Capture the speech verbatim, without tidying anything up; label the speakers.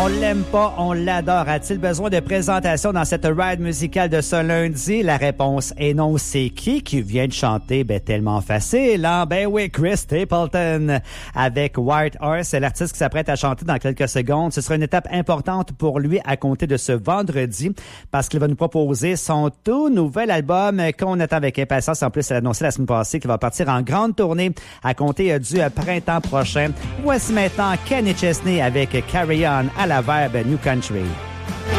Speaker 1: On l'aime pas, on l'adore. A-t-il besoin de présentation dans cette ride musicale de ce lundi? La réponse est non. C'est qui qui vient de chanter? Ben, tellement facile, hein? Ben oui, Chris Stapleton avec White Horse. C'est l'artiste qui s'apprête à chanter dans quelques secondes. Ce sera une étape importante pour lui à compter de ce vendredi parce qu'il va nous proposer son tout nouvel album qu'on attend avec impatience. En plus, il a annoncé la semaine passée qu'il va partir en grande tournée à compter du printemps prochain. Voici maintenant Kenny Chesney avec Carry On à la verbe New Country.